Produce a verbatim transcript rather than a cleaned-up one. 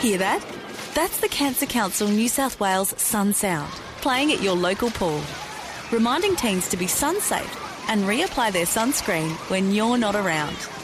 Hear that? That's the Cancer Council New South Wales Sun Sound, playing at your local pool, reminding teens to be sun safe and reapply their sunscreen when you're not around.